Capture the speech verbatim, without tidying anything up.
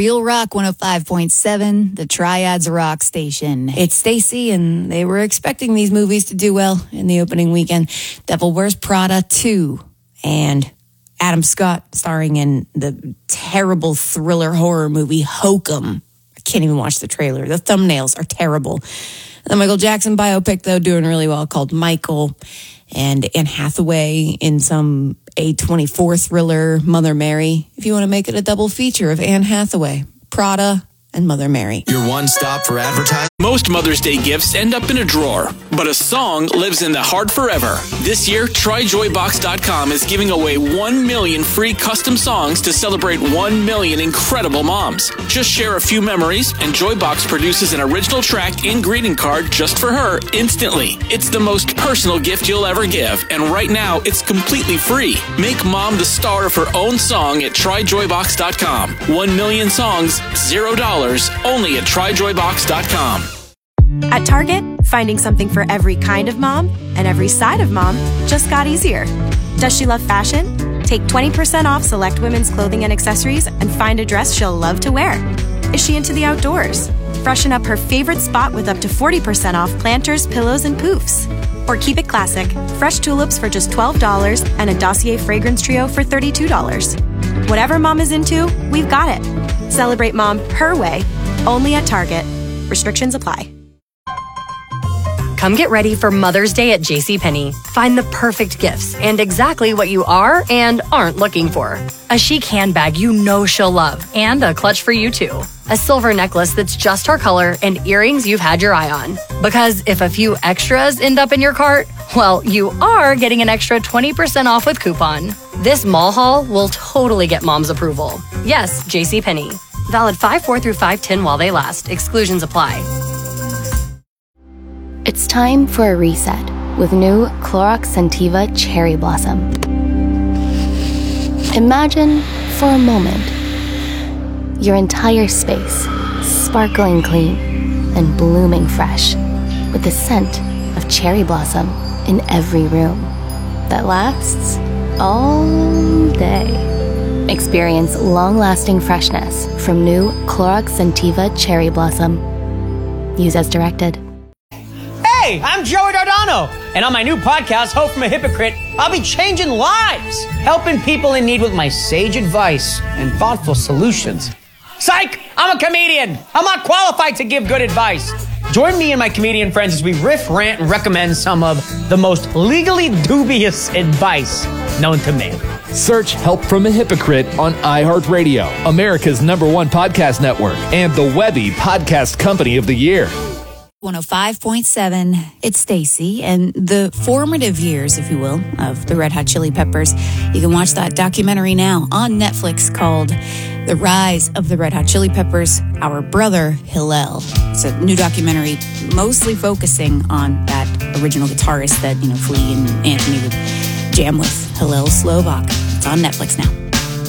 Real Rock one oh five point seven, the Triads Rock Station. It's Stacy, and they were expecting these movies to do well in the opening weekend. Devil Wears Prada two, and Adam Scott starring in the terrible thriller horror movie Hokum. I can't even watch the trailer. The thumbnails are terrible. The Michael Jackson biopic, though, doing really well, called Michael. And Anne Hathaway in some A twenty-four thriller, Mother Mary. If you want to make it a double feature of Anne Hathaway, Prada, and Mother Mary. Your one stop for advertising. Most Mother's Day gifts end up in a drawer, but a song lives in the heart forever. This year, try joy box dot com is giving away one million free custom songs to celebrate one million incredible moms. Just share a few memories, and Joybox produces an original track and greeting card just for her instantly. It's the most personal gift you'll ever give, and right now, it's completely free. Make mom the star of her own song at try joy box dot com. One million songs, zero dollars. Only at try joy box dot com. At Target, finding something for every kind of mom and every side of mom just got easier. Does she love fashion? Take twenty percent off select women's clothing and accessories and find a dress she'll love to wear. Is she into the outdoors? Freshen up her favorite spot with up to forty percent off planters, pillows, and poofs. Or keep it classic, fresh tulips for just twelve dollars and a Dossier fragrance trio for thirty-two dollars. Whatever mom is into, we've got it. Celebrate mom her way, only at Target. Restrictions apply. Come get ready for Mother's Day at JCPenney. Find the perfect gifts and exactly what you are and aren't looking for. A chic handbag you know she'll love, and a clutch for you too. A silver necklace that's just her color, and earrings you've had your eye on. Because if a few extras end up in your cart, well, you are getting an extra twenty percent off with coupon. This mall haul will totally get mom's approval. Yes, JCPenney. Valid five four through five ten while they last. Exclusions apply. It's time for a reset with new Clorox Scentiva Cherry Blossom. Imagine, for a moment, your entire space sparkling clean and blooming fresh with the scent of cherry blossom in every room that lasts all day. Experience long-lasting freshness from new Clorox Scentiva Cherry Blossom. Use as directed. Hey, I'm Joey Dardano, and on my new podcast, Hope from a Hypocrite, I'll be changing lives, helping people in need with my sage advice and thoughtful solutions. Psych! I'm a comedian. I'm not qualified to give good advice. Join me and my comedian friends as we riff, rant, and recommend some of the most legally dubious advice known to man. Search Help from a Hypocrite on iHeartRadio, America's number one podcast network, and the Webby Podcast Company of the Year. one oh five point seven, it's Stacy, and the formative years, if you will, of the Red Hot Chili Peppers. You can watch that documentary now on Netflix called The Rise of the Red Hot Chili Peppers, Our Brother Hillel. It's a new documentary mostly focusing on that original guitarist that, you know, Flea and Anthony would jam with, Hillel Slovak. It's on Netflix now.